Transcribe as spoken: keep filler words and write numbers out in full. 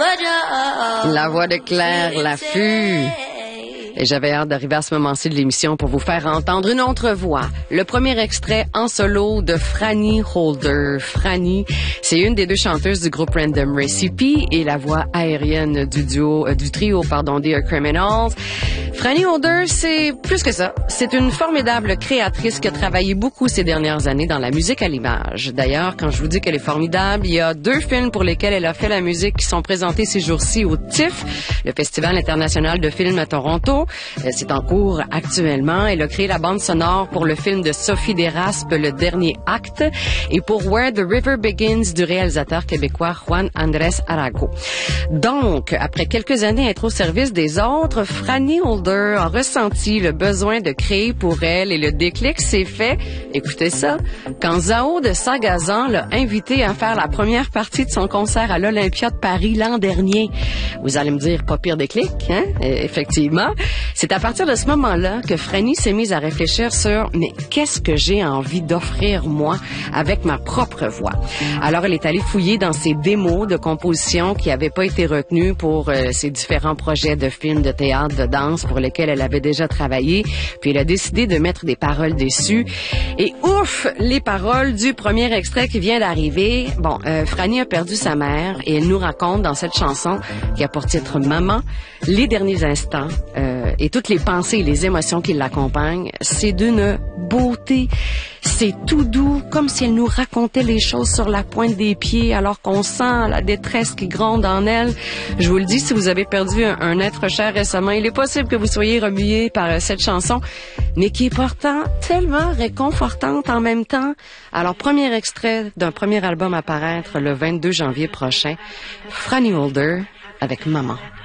La voix de Claire Laffut. Et j'avais hâte d'arriver à ce moment-ci de l'émission pour vous faire entendre une autre voix. Le premier extrait en solo de Franny Holder. Franny, c'est une des deux chanteuses du groupe Random Recipe et la voix aérienne du duo, euh, du trio, pardon, Dear Criminals. Franny Holder, c'est plus que ça. C'est une formidable créatrice qui a travaillé beaucoup ces dernières années dans la musique à l'image. D'ailleurs, quand je vous dis qu'elle est formidable, il y a deux films pour lesquels elle a fait la musique qui sont présentés ces jours-ci au T I F, le Festival international de films à Toronto. C'est en cours actuellement. Elle a créé la bande sonore pour le film de Sophie Desraspes, Le Dernier Acte, et pour Where the River Begins du réalisateur québécois Juan Andrés Arago. Donc, après quelques années à être au service des autres, Franny Holder a ressenti le besoin de créer pour elle et le déclic s'est fait, écoutez ça, quand Zao de Sagazan l'a invité à faire la première partie de son concert à l'Olympia de Paris l'an dernier. Vous allez me dire, pas pire déclic, hein? Et effectivement. C'est à partir de ce moment-là que Franny s'est mise à réfléchir sur « mais qu'est-ce que j'ai envie d'offrir, moi, avec ma propre voix? » Alors, elle est allée fouiller dans ses démos de composition qui n'avaient pas été retenues pour euh, ses différents projets de films, de théâtre, de danse pour lesquels elle avait déjà travaillé. Puis, elle a décidé de mettre des paroles dessus. Et ouf! Les paroles du premier extrait qui vient d'arriver. Bon, euh, Franny a perdu sa mère et elle nous raconte dans cette chanson qui a pour titre « Maman » les derniers instants euh, et toutes les pensées et les émotions qui l'accompagnent. C'est d'une beauté. C'est tout doux, comme si elle nous racontait les choses sur la pointe des pieds, alors qu'on sent la détresse qui gronde en elle. Je vous le dis, si vous avez perdu un, un être cher récemment, il est possible que vous soyez remué par euh, cette chanson, mais qui est pourtant tellement réconfortante en même temps. Alors, premier extrait d'un premier album à paraître le vingt-deux janvier prochain, Franny Holder avec Maman.